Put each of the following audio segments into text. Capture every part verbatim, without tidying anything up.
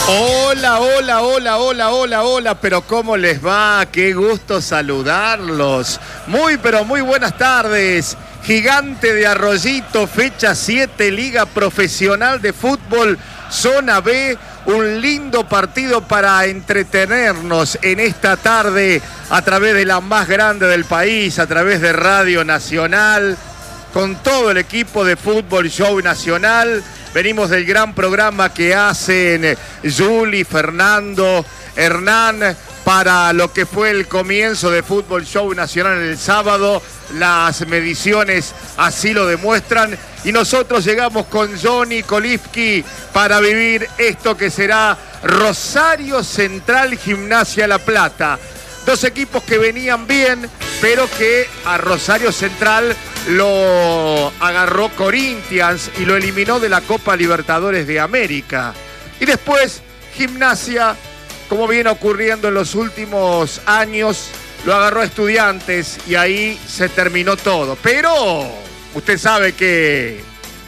Hola, hola, hola, hola, hola, hola, pero ¿cómo les va? Qué gusto saludarlos. Muy, pero muy buenas tardes. Gigante de Arroyito, fecha siete, Liga Profesional de Fútbol, Zona B. Un lindo partido para entretenernos en esta tarde a través de la más grande del país, a través de Radio Nacional, con todo el equipo de Fútbol Show Nacional. Venimos del gran programa que hacen Juli, Fernando, Hernán, para lo que fue el comienzo de Fútbol Show Nacional el sábado. Las mediciones así lo demuestran. Y nosotros llegamos con Johnny Kolifsky para vivir esto que será Rosario Central Gimnasia La Plata. Dos equipos que venían bien, pero que a Rosario Central lo agarró Corinthians y lo eliminó de la Copa Libertadores de América. Y después Gimnasia, como viene ocurriendo en los últimos años, lo agarró a Estudiantes y ahí se terminó todo. Pero usted sabe que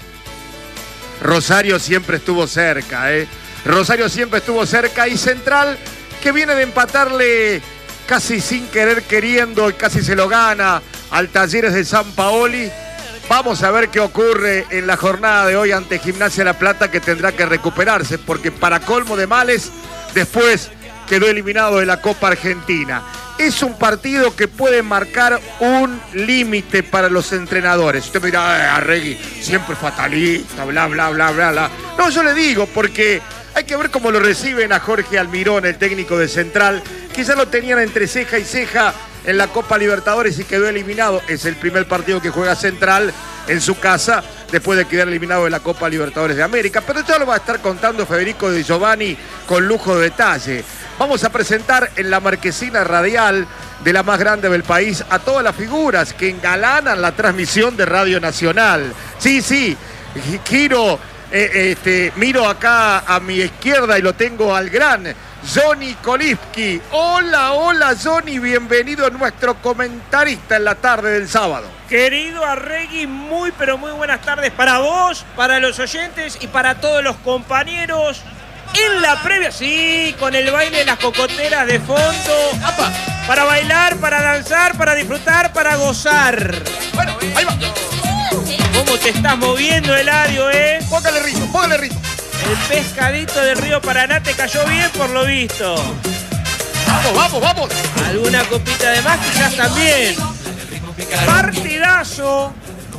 Rosario siempre estuvo cerca, ¿eh? Rosario siempre estuvo cerca y Central, que viene de empatarle casi sin querer queriendo y casi se lo gana al Talleres de San Paoli. Vamos a ver qué ocurre en la jornada de hoy ante Gimnasia La Plata, que tendrá que recuperarse, porque para colmo de males, después quedó eliminado de la Copa Argentina. Es un partido que puede marcar un límite para los entrenadores. Usted me dirá, eh, Arregui, siempre fatalista, bla, bla, bla, bla, bla. No, yo le digo, porque hay que ver cómo lo reciben a Jorge Almirón, el técnico de Central, que ya lo tenían entre ceja y ceja en la Copa Libertadores y quedó eliminado. Es el primer partido que juega Central en su casa después de quedar eliminado de la Copa Libertadores de América. Pero ya lo va a estar contando Federico Di Giovanni con lujo de detalle. Vamos a presentar en la marquesina radial de la más grande del país a todas las figuras que engalanan la transmisión de Radio Nacional. Sí, sí, giro, eh, este, miro acá a mi izquierda y lo tengo al gran Johnny Kolifsky. Hola, hola Johnny, bienvenido a nuestro comentarista en la tarde del sábado. Querido Arregui, muy pero muy buenas tardes para vos, para los oyentes y para todos los compañeros. En la previa, sí, con el baile de las cocoteras de fondo. ¡Apa! Para bailar, para danzar, para disfrutar, para gozar. Bueno, ahí va. ¿Cómo te estás moviendo, Eladio, eh? Póngale ritmo, póngale ritmo. El pescadito del río Paraná te cayó bien por lo visto. Vamos, vamos, vamos. Alguna copita de más quizás también. Partidazo.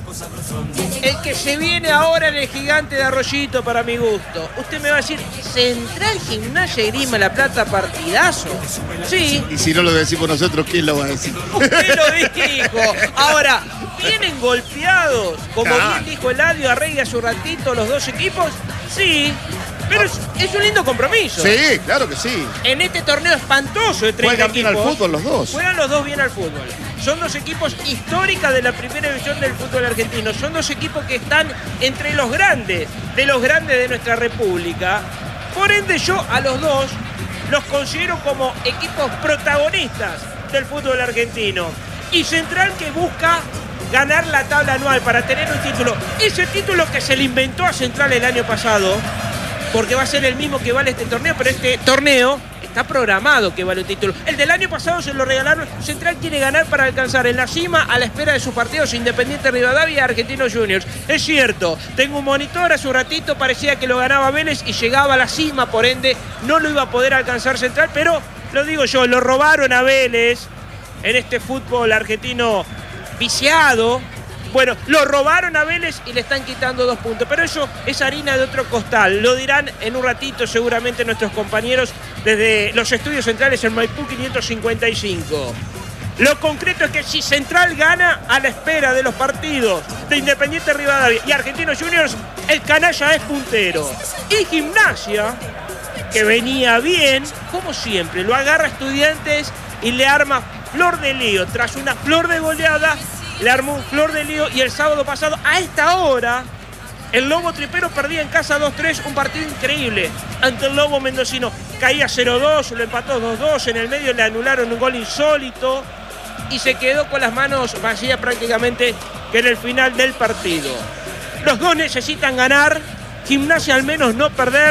El que se viene ahora en el Gigante de Arroyito, para mi gusto. Usted me va a decir, Central Gimnasia Grima La Plata, partidazo. Sí. Y si no lo decimos nosotros, ¿quién lo va a decir? Usted lo dijo. Ahora, ¿vienen golpeados? Como Ah. bien dijo Eladio Arregui hace un ratito, los dos equipos. Sí. Pero es, es un lindo compromiso. Sí, claro que sí. En este torneo espantoso de treinta Juegan bien equipos. al fútbol los dos. Juegan los dos bien al fútbol. Son dos equipos históricas de la primera división del fútbol argentino. Son dos equipos que están entre los grandes, de los grandes de nuestra república. Por ende, yo a los dos los considero como equipos protagonistas del fútbol argentino. Y Central, que busca ganar la tabla anual para tener un título. Ese título que se le inventó a Central el año pasado, porque va a ser el mismo que vale este torneo, pero este torneo está programado que vale un título. El del año pasado se lo regalaron. Central quiere ganar para alcanzar en la cima a la espera de sus partidos Independiente Rivadavia y Argentinos Juniors. Es cierto, tengo un monitor, hace un ratito parecía que lo ganaba Vélez y llegaba a la cima, por ende no lo iba a poder alcanzar Central, pero lo digo yo, lo robaron a Vélez en este fútbol argentino viciado. Bueno, lo robaron a Vélez y le están quitando dos puntos. Pero eso es harina de otro costal. Lo dirán en un ratito seguramente nuestros compañeros desde los estudios centrales en Maipú quinientos cincuenta y cinco. Lo concreto es que si Central gana a la espera de los partidos de Independiente Rivadavia y Argentinos Juniors, el canalla es puntero. Y Gimnasia, que venía bien, como siempre, lo agarra a Estudiantes y le arma flor de lío. Tras una flor de goleada, le armó un flor de lío y el sábado pasado, a esta hora, el Lobo Tripero perdía en casa dos tres, un partido increíble ante el Lobo Mendocino. Caía cero dos, lo empató dos dos, en el medio le anularon un gol insólito y se quedó con las manos vacías prácticamente que en el final del partido. Los dos necesitan ganar, Gimnasia al menos no perder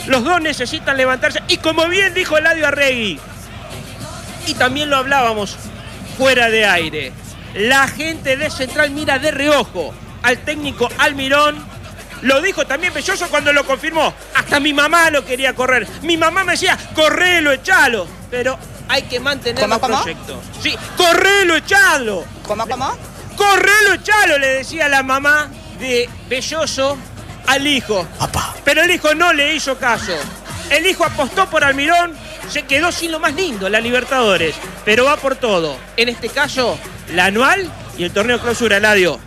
Los dos necesitan levantarse. Y como bien dijo Eladio Arregui, y también lo hablábamos fuera de aire, la gente de Central mira de reojo al técnico Almirón. Lo dijo también Belloso cuando lo confirmó. Hasta mi mamá lo quería correr. Mi mamá me decía, correlo, echalo. Pero hay que mantener ¿Cómo, los cómo? proyectos. Sí, correlo, echalo. ¿Cómo, cómo? Correlo, echalo, le decía la mamá de Belloso al hijo. Papá. Pero el hijo no le hizo caso. El hijo apostó por Almirón, se quedó sin lo más lindo, la Libertadores. Pero va por todo. En este caso, la anual y el torneo clausura, Eladio.